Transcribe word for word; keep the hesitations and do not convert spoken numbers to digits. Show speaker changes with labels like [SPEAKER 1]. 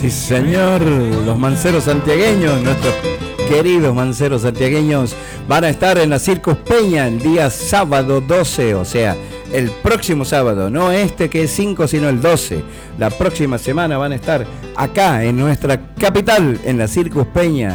[SPEAKER 1] Sí, señor, los manceros santiagueños, nuestros queridos manceros santiagueños, van a estar en la Circus Peña el día sábado doce, o sea, el próximo sábado, no este que es cinco, sino el doce. La próxima semana van a estar acá en nuestra capital, en la Circus Peña.